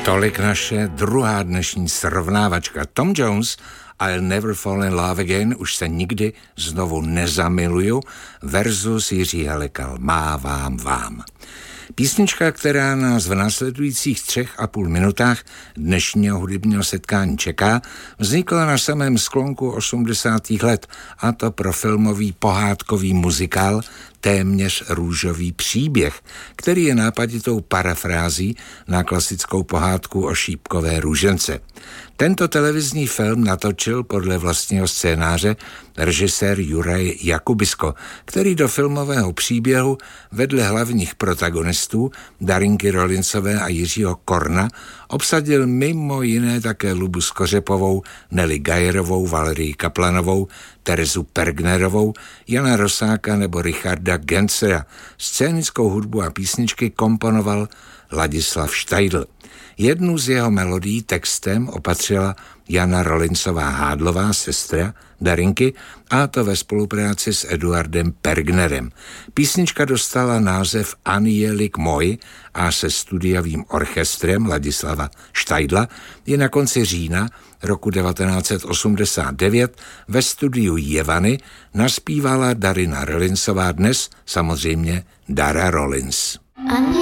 Tolik naše druhá dnešní srovnávačka. Tom Jones, I'll Never Fall in Love Again, už se nikdy znovu nezamiluju, versus Jiří Helekal, Mávám vám. Písnička, která nás v následujících 3,5 minutách dnešního hudebního setkání čeká, vznikla na samém sklonku 80. let, a to pro filmový pohádkový muzikál Téměř růžový příběh, který je nápaditou parafrází na klasickou pohádku o šípkové růžence. Tento televizní film natočil podle vlastního scénáře režisér Juraj Jakubisko, který do filmového příběhu vedle hlavních protagonistů Darinky Rollinsové a Jiřího Korna obsadil mimo jiné také Lubu Skořepovou, Nelly Gajerovou, Valerii Kaplanovou, Terezu Pergnerovou, Jana Rosáka nebo Richarda Gensera. Scénickou hudbu a písničky komponoval Ladislav Štajdl. Jednu z jeho melodií textem opatřila Jana Rollinsová Hádlová, sestra Darinky, a to ve spolupráci s Eduardem Pergnerem. Písnička dostala název Anijelik moj a se studiovým orchestrem Ladislava Štajdla je na konci října roku 1989 ve studiu Jevany naspívala Darina Rollinsová, dnes samozřejmě Dara Rollins.